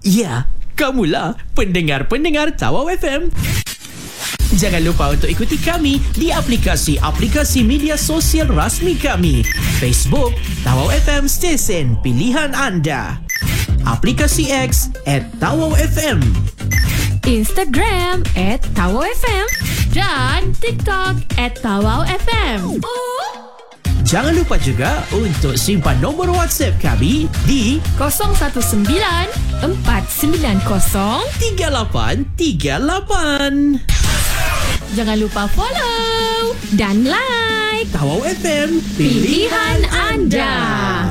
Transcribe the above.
Ya, kamulah pendengar-pendengar Tawau FM. Jangan lupa untuk ikuti kami di aplikasi-aplikasi media sosial rasmi kami. Facebook, Tawau FM Stesen Pilihan Anda. Aplikasi X @TawauFM. Instagram @TawauFM. Dan TikTok @TawauFM. Jangan lupa juga untuk simpan nombor WhatsApp kami di 019-490-3838. Jangan lupa follow dan like Tawau FM pilihan anda.